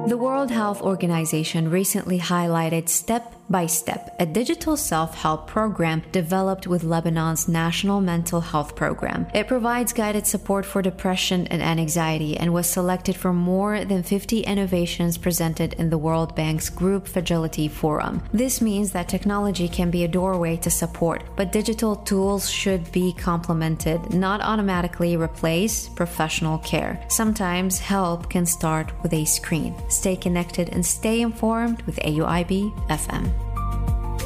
The World Health Organization recently highlighted Step by Step, a digital self-help program developed with Lebanon's National Mental Health Program. It provides guided support for depression and anxiety and was selected from more than 50 innovations presented in the World Bank's Group Fragility Forum. This means that technology can be a doorway to support, but digital tools should be complemented, not automatically replace professional care. Sometimes help can start with a screen. Stay connected and stay informed with AUIB FM.